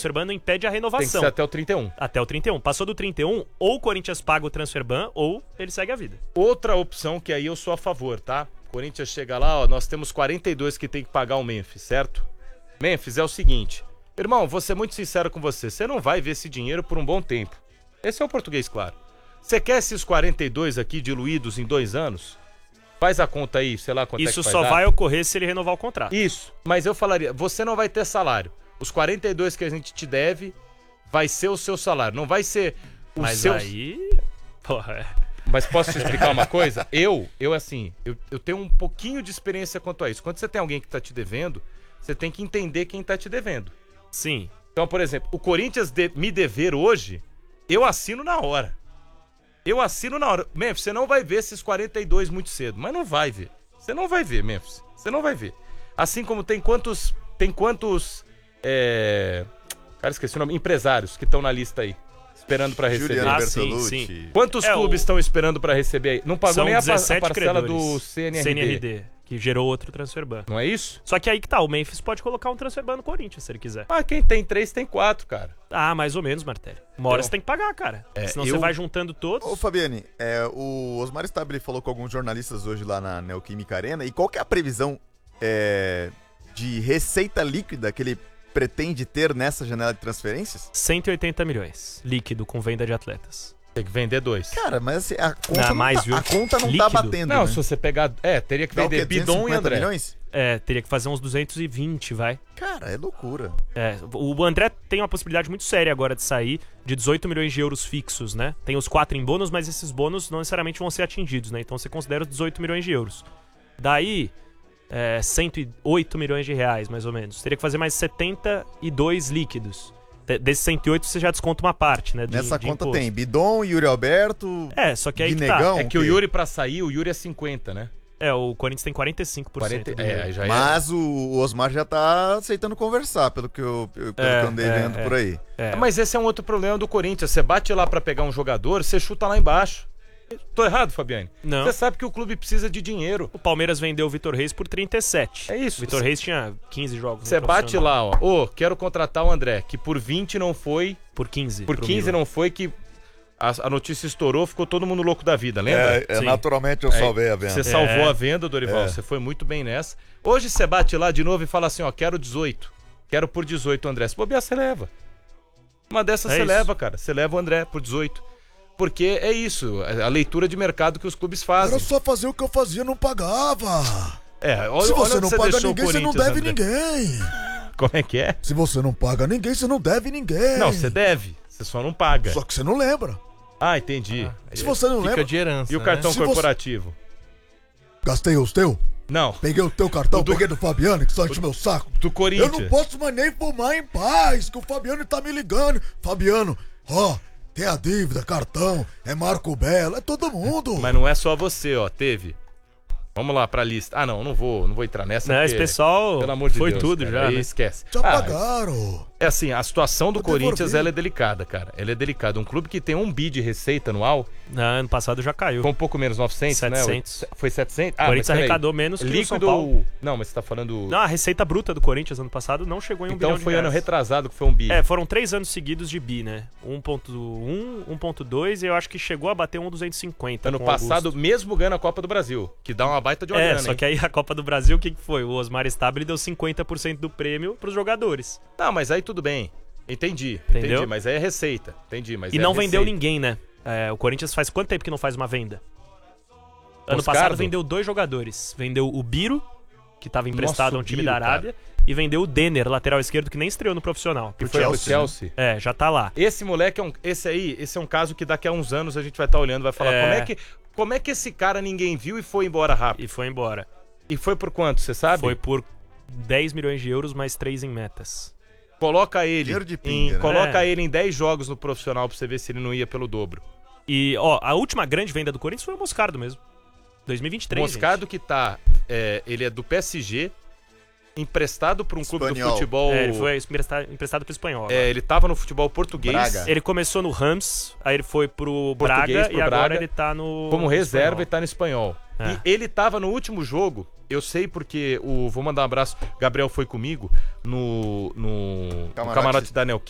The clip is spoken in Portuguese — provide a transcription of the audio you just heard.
transfer ban não impede a Tem que renovação. ser até o 31. Até o 31. Passou do 31, ou o Corinthians paga o transfer ban, ou ele segue a vida. Outra opção que aí eu sou a favor, tá? Corinthians chega lá, ó, nós temos 42 que tem que pagar o Memphis, certo? Memphis é o seguinte, irmão, vou ser muito sincero com você não vai ver esse dinheiro por um bom tempo. Esse é o português, claro. Você quer esses 42 aqui diluídos em 2 anos? Faz a conta aí, sei lá quanto Isso é que só vai ocorrer se ele renovar o contrato. Isso, mas eu falaria, você não vai ter salário. Os 42 que a gente te deve vai ser o seu salário, não vai ser o seu... Mas aí... Porra, Mas posso te explicar uma coisa? Eu tenho um pouquinho de experiência quanto a isso. Quando você tem alguém que tá te devendo, você tem que entender quem tá te devendo. Sim. Então, por exemplo, o Corinthians me dever hoje, eu assino na hora. Memphis, você não vai ver esses 42 muito cedo, mas não vai ver. Você não vai ver, Memphis. Você não vai ver. Assim como tem quantos cara, esqueci o nome, empresários que estão na lista aí, esperando pra receber. Juliano sim, Bertolucci. sim. Quantos clubes estão esperando pra receber aí? Não pagou São nem a 17 parcela credores. do CNRD. Que gerou outro transfer ban. Não é isso? Só que aí que tá, o Memphis pode colocar um transfer ban no Corinthians, se ele quiser. Ah, quem tem 3 tem 4, cara. Ah, mais ou menos, Martelli. Uma hora Então, você tem que pagar, cara. Senão eu- você vai juntando todos. Ô, Fabiane, o Osmar Stabile falou com alguns jornalistas hoje lá na Neoquímica Arena. E qual que é a previsão de receita líquida que ele pretende ter nessa janela de transferências? 180 milhões, líquido, com venda de atletas. Tem que vender 2. Cara, mas assim, a conta Não, mais, tá, viu? a conta não Líquido. tá batendo, Não, né? se você pegar... teria que Dá o quê? vender Bidon e 250 André. milhões? Teria que fazer uns 220, vai. Cara, é loucura. O André tem uma possibilidade muito séria agora de sair de 18 milhões de euros fixos, né? Tem os 4 em bônus, mas esses bônus não necessariamente vão ser atingidos, né? Então você considera os 18 milhões de euros. Daí, 108 milhões de reais, mais ou menos. Teria que fazer mais 72 líquidos. Desses 108 você já desconta uma parte, né? Nessa de conta imposto. tem Bidon, Yuri Alberto... Só que aí que Guinegão, tá. É que o Yuri pra sair, o Yuri é 50, né? O Corinthians tem 45%. 40, do Yuri. aí já Mas o Osmar já tá aceitando conversar, pelo que eu andei vendo por aí. Mas esse é um outro problema do Corinthians. Você bate lá pra pegar um jogador, você chuta lá embaixo. Tô errado, Fabiane? Não. Você sabe que o clube precisa de dinheiro. O Palmeiras vendeu o Vitor Reis por 37. É isso. O Vitor Reis tinha 15 jogos. Você no bate profissional. lá, ó. Quero contratar o André, que por 20 não foi. Por 15. Por pro 15 Milan. não foi, que a notícia estourou, ficou todo mundo louco da vida, lembra? Sim. Naturalmente eu salvei a venda. Você salvou a venda, Dorival. É. Você foi muito bem nessa. Hoje você bate lá de novo e fala assim, ó, quero 18. Quero por 18, André. Se bobear, você leva. Uma dessas você isso. leva, cara. Você leva o André por 18. Porque é isso, a leitura de mercado que os clubes fazem. Era só fazer o que eu fazia, não pagava. Olha, Se você onde não paga deixou o ninguém, você não Corinthians, deve André. ninguém. Como é que é? Se você não paga ninguém, você não deve ninguém. Não, você deve. Você só não paga. Só que você não lembra. Ah, entendi. Se você não Fica lembra, de herança. E o cartão Se você- corporativo? gastei os teus. Não, Peguei o teu cartão, peguei do Fabiano, que só enche meu saco. do Eu Corinthians. não posso mais nem fumar em paz, que o Fabiano tá me ligando. Fabiano, tem a dívida, cartão, é Marco Belo, é todo mundo. Mas não é só você, ó, teve. Vamos lá pra lista. Ah, não vou entrar nessa. Não, esse porque, pessoal pelo amor de foi Deus, tudo cara, já, aí né? esquece. Já pagaram. É assim, a situação do Eu Corinthians, devolvi. ela é delicada, cara. Ela é delicada. Um clube que tem 1 bi de receita anual, Ano passado já caiu. foi um pouco menos, 900, 700. né? Foi 700? O Corinthians mas peraí. arrecadou menos que o Líquido... São Paulo. Não, mas você tá falando... Não, a receita bruta do Corinthians ano passado não chegou em 1 então bilhão de foi ano reais. retrasado que foi 1 bi. Foram 3 anos seguidos de bi, né? 1.1, 1.2 e eu acho que chegou a bater 1.250. Ano com passado, Augusto. mesmo ganhando a Copa do Brasil, que dá uma baita de uma grana, Só hein? que aí a Copa do Brasil, o que foi? O Osmar Stabile deu 50% do prêmio pros jogadores. Não, mas aí tudo bem. Entendi, Entendeu? mas aí é receita. Entendi, mas E é não receita. vendeu ninguém, né? O Corinthians faz quanto tempo que não faz uma venda? Ano Moscardo? passado vendeu 2 jogadores. Vendeu o Biro, que estava emprestado Nossa, a um o time Biro, da Arábia, e vendeu o Denner, lateral esquerdo, que nem estreou no profissional. Que pro foi pro Chelsea. Chelsea. Já tá lá. Esse moleque esse é um caso que daqui a uns anos a gente vai estar olhando, vai falar como é que esse cara ninguém viu e foi embora rápido? E foi embora. E foi por quanto, você sabe? Foi por 10 milhões de euros mais 3 em metas. Coloca ele Dinheiro de pinga, né? coloca ele em 10 jogos no profissional pra você ver se ele não ia pelo dobro. E, a última grande venda do Corinthians foi o Moscardo mesmo. 2023, Moscardo que tá, ele é do PSG, emprestado pra um clube do Espanhol. futebol... ele foi emprestado pro Espanhol. agora. ele tava no futebol português. Braga. Ele começou no Rams, aí ele foi pro Português, Braga pro e agora Braga, ele tá no Como reserva Espanhol. e tá no espanhol. É. E ele tava no último jogo, eu sei porque vou mandar um abraço, Gabriel foi comigo no camarote da